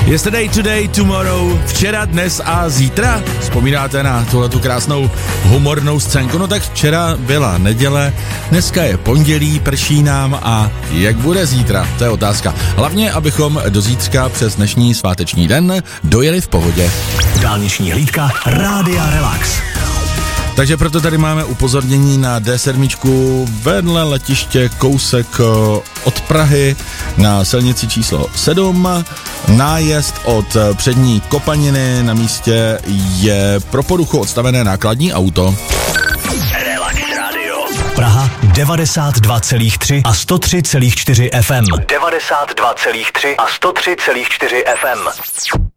Yesterday, today, tomorrow, včera, dnes a zítra. Vzpomínáte na tuhletu krásnou humornou scénku? No tak včera byla neděle, dneska je pondělí, prší nám a jak bude zítra? To je otázka. Hlavně, abychom do zítřka přes dnešní sváteční den dojeli v pohodě. Dálniční hlídka Rádia Relax. Takže proto tady máme upozornění na D7 vedle letiště kousek od Prahy na silnici číslo 7. Nájezd od přední Kopaniny, na místě je pro poruchu odstavené nákladní auto. Relax Radio. Praha 92,3 a 103,4 FM. 92,3 a 103,4 FM.